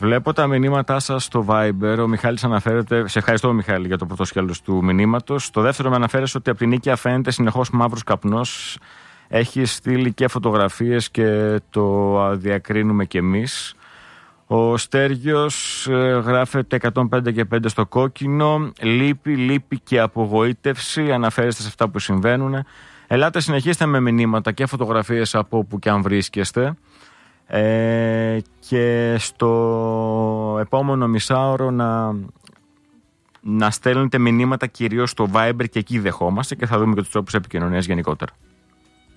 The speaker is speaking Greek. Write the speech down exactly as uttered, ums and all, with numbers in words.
Βλέπω τα μηνύματά σας στο Viber. Ο Μιχάλης αναφέρεται. Σε ευχαριστώ, Μιχάλη, για το πρώτο σκέλος του μηνύματος. Στο δεύτερο με αναφέρεσαι ότι από την Νίκαια φαίνεται συνεχώς μαύρος καπνός. Έχει στείλει και φωτογραφίες και το διακρίνουμε κι εμείς. Ο Στέργιος ε, γράφεται εκατόν πέντε και πέντε στο κόκκινο. Λύπη, λύπη και απογοήτευση. Αναφέρεστε σε αυτά που συμβαίνουν. Ελάτε, συνεχίστε με μηνύματα και φωτογραφίες από όπου και αν βρίσκεστε. Ε, και στο επόμενο μισάωρο να, να στέλνετε μηνύματα κυρίως στο Viber, και εκεί δεχόμαστε, και θα δούμε και τους τρόπους επικοινωνίας γενικότερα.